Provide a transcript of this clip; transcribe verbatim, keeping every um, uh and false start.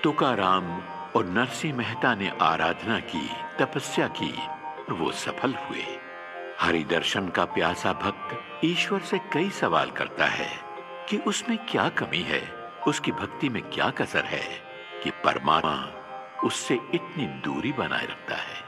तुकाराम और नरसिंह मेहता ने आराधना की, तपस्या की और वो सफल हुए। हरि दर्शन का प्यासा भक्त ईश्वर से कई सवाल करता है कि उसमें क्या कमी है, उसकी भक्ति में क्या कसर है कि परमात्मा उससे इतनी दूरी बनाए रखता है।